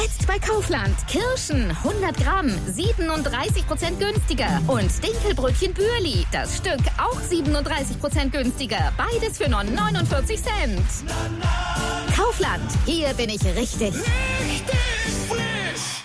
Jetzt bei Kaufland. Kirschen 100 Gramm, 37% günstiger. Und Dinkelbrötchen Bürli, das Stück auch 37% günstiger. Beides für nur 49 Cent. Kaufland, hier bin ich richtig. Richtig frisch!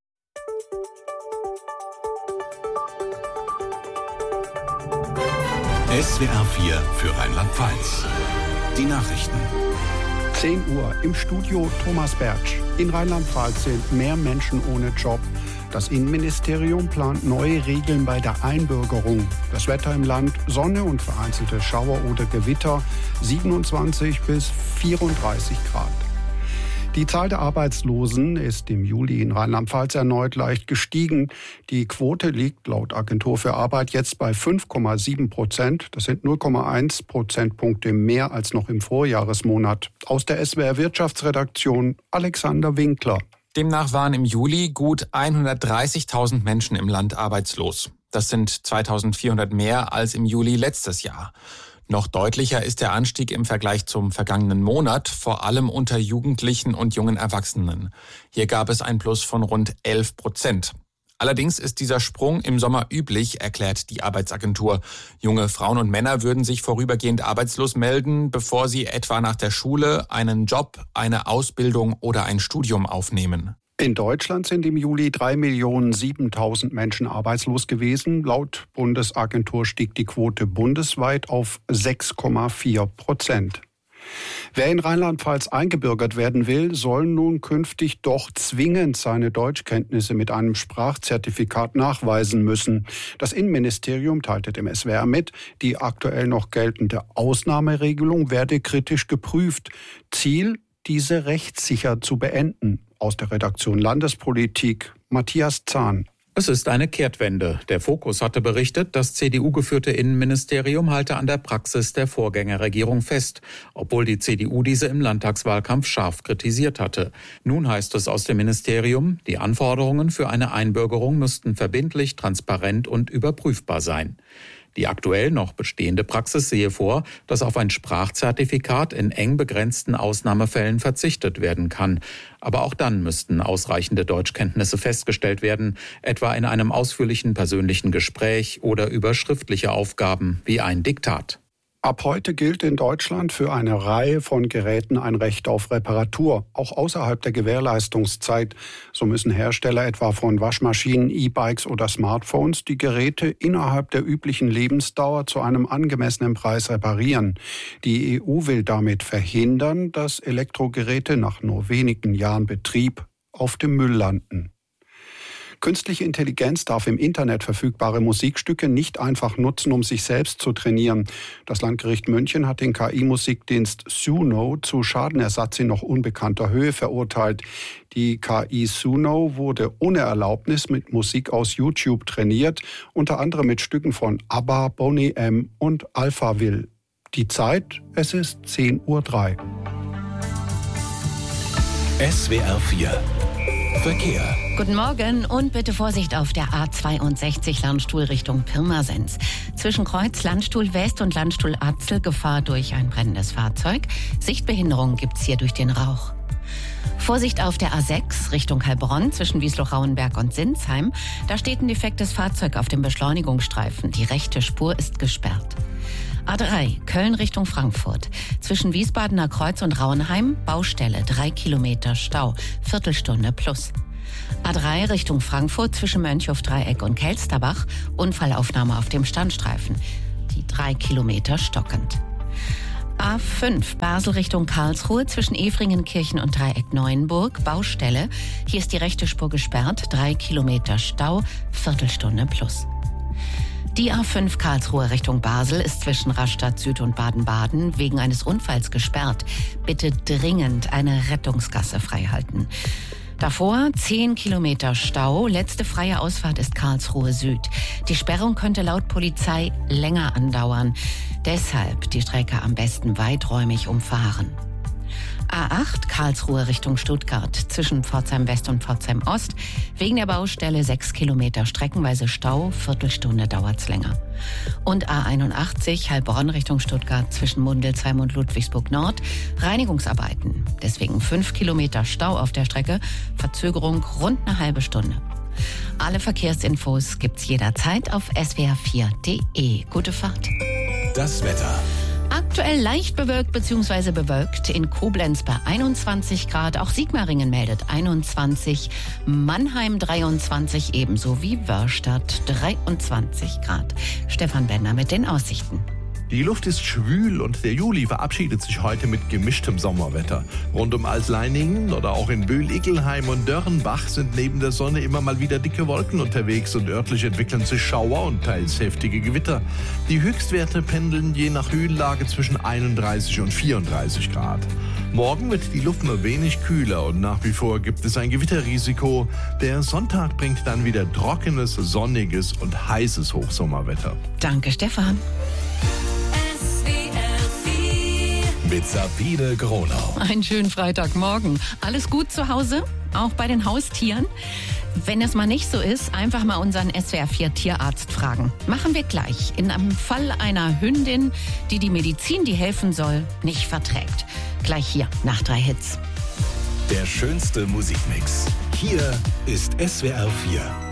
SWR 4 für Rheinland-Pfalz. Die Nachrichten. 10 Uhr im Studio Thomas Bertsch. In Rheinland-Pfalz sind mehr Menschen ohne Job. Das Innenministerium plant neue Regeln bei der Einbürgerung. Das Wetter im Land: Sonne und vereinzelte Schauer oder Gewitter, 27 bis 34 Grad. Die Zahl der Arbeitslosen ist im Juli in Rheinland-Pfalz erneut leicht gestiegen. Die Quote liegt laut Agentur für Arbeit jetzt bei 5,7%. Das sind 0,1 Prozentpunkte mehr als noch im Vorjahresmonat. Aus der SWR Wirtschaftsredaktion Alexander Winkler. Demnach waren im Juli gut 130.000 Menschen im Land arbeitslos. Das sind 2.400 mehr als im Juli letztes Jahr. Noch deutlicher ist der Anstieg im Vergleich zum vergangenen Monat, vor allem unter Jugendlichen und jungen Erwachsenen. Hier gab es ein Plus von rund 11%. Allerdings ist dieser Sprung im Sommer üblich, erklärt die Arbeitsagentur. Junge Frauen und Männer würden sich vorübergehend arbeitslos melden, bevor sie etwa nach der Schule einen Job, eine Ausbildung oder ein Studium aufnehmen. In Deutschland sind im Juli 3.007.000 Menschen arbeitslos gewesen. Laut Bundesagentur stieg die Quote bundesweit auf 6,4%. Wer in Rheinland-Pfalz eingebürgert werden will, soll nun künftig doch zwingend seine Deutschkenntnisse mit einem Sprachzertifikat nachweisen müssen. Das Innenministerium teilte dem SWR mit, die aktuell noch geltende Ausnahmeregelung werde kritisch geprüft. Ziel: diese rechtssicher zu beenden. Aus der Redaktion Landespolitik, Matthias Zahn. Es ist eine Kehrtwende. Der Fokus hatte berichtet, das CDU-geführte Innenministerium halte an der Praxis der Vorgängerregierung fest, obwohl die CDU diese im Landtagswahlkampf scharf kritisiert hatte. Nun heißt es aus dem Ministerium, die Anforderungen für eine Einbürgerung müssten verbindlich, transparent und überprüfbar sein. Die aktuell noch bestehende Praxis sehe vor, dass auf ein Sprachzertifikat in eng begrenzten Ausnahmefällen verzichtet werden kann. Aber auch dann müssten ausreichende Deutschkenntnisse festgestellt werden, etwa in einem ausführlichen persönlichen Gespräch oder über schriftliche Aufgaben wie ein Diktat. Ab heute gilt in Deutschland für eine Reihe von Geräten ein Recht auf Reparatur, auch außerhalb der Gewährleistungszeit. So müssen Hersteller etwa von Waschmaschinen, E-Bikes oder Smartphones die Geräte innerhalb der üblichen Lebensdauer zu einem angemessenen Preis reparieren. Die EU will damit verhindern, dass Elektrogeräte nach nur wenigen Jahren Betrieb auf dem Müll landen. Künstliche Intelligenz darf im Internet verfügbare Musikstücke nicht einfach nutzen, um sich selbst zu trainieren. Das Landgericht München hat den KI-Musikdienst Suno zu Schadenersatz in noch unbekannter Höhe verurteilt. Die KI Suno wurde ohne Erlaubnis mit Musik aus YouTube trainiert, unter anderem mit Stücken von ABBA, Boney M. und Alphaville. Die Zeit: es ist 10:03 Uhr. SWR 4 Verkehr. Guten Morgen und bitte Vorsicht auf der A62 Landstuhl Richtung Pirmasens. Zwischen Kreuz Landstuhl West und Landstuhl Atzel Gefahr durch ein brennendes Fahrzeug. Sichtbehinderung gibt's hier durch den Rauch. Vorsicht auf der A6 Richtung Heilbronn zwischen Wiesloch-Rauenberg und Sinsheim. Da steht ein defektes Fahrzeug auf dem Beschleunigungsstreifen. Die rechte Spur ist gesperrt. A3 Köln Richtung Frankfurt. Zwischen Wiesbadener Kreuz und Rauenheim Baustelle, 3 Kilometer Stau, Viertelstunde plus. A3 Richtung Frankfurt zwischen Mönchhof-Dreieck und Kelsterbach, Unfallaufnahme auf dem Standstreifen, die 3 Kilometer stockend. A5 Basel Richtung Karlsruhe zwischen Efringenkirchen und Dreieck Neuenburg, Baustelle. Hier ist die rechte Spur gesperrt, 3 Kilometer Stau, Viertelstunde plus. Die A5 Karlsruhe Richtung Basel ist zwischen Rastatt Süd und Baden-Baden wegen eines Unfalls gesperrt. Bitte dringend eine Rettungsgasse freihalten. Davor 10 Kilometer Stau. Letzte freie Ausfahrt ist Karlsruhe Süd. Die Sperrung könnte laut Polizei länger andauern. Deshalb die Strecke am besten weiträumig umfahren. A8 Karlsruhe Richtung Stuttgart zwischen Pforzheim West und Pforzheim Ost. Wegen der Baustelle 6 Kilometer streckenweise Stau, Viertelstunde dauert's länger. Und A81 Heilbronn Richtung Stuttgart zwischen Mundelsheim und Ludwigsburg Nord. Reinigungsarbeiten. Deswegen 5 Kilometer Stau auf der Strecke, Verzögerung rund eine halbe Stunde. Alle Verkehrsinfos gibt's jederzeit auf swr4.de. Gute Fahrt. Das Wetter. Aktuell leicht bewölkt bzw. bewölkt. In Koblenz bei 21 Grad. Auch Sigmaringen meldet 21. Mannheim 23, ebenso wie Wörstadt 23 Grad. Stefan Bender mit den Aussichten. Die Luft ist schwül und der Juli verabschiedet sich heute mit gemischtem Sommerwetter. Rund um Altleiningen oder auch in Bühl, Ickelheim und Dörrenbach sind neben der Sonne immer mal wieder dicke Wolken unterwegs und örtlich entwickeln sich Schauer und teils heftige Gewitter. Die Höchstwerte pendeln je nach Höhenlage zwischen 31 und 34 Grad. Morgen wird die Luft nur wenig kühler und nach wie vor gibt es ein Gewitterrisiko. Der Sonntag bringt dann wieder trockenes, sonniges und heißes Hochsommerwetter. Danke, Stefan. Mit Sabine Gronau. Einen schönen Freitagmorgen. Alles gut zu Hause? Auch bei den Haustieren? Wenn es mal nicht so ist, einfach mal unseren SWR4-Tierarzt fragen. Machen wir gleich. In einem Fall einer Hündin, die die Medizin, die helfen soll, nicht verträgt. Gleich hier nach 3 Hits. Der schönste Musikmix. Hier ist SWR4.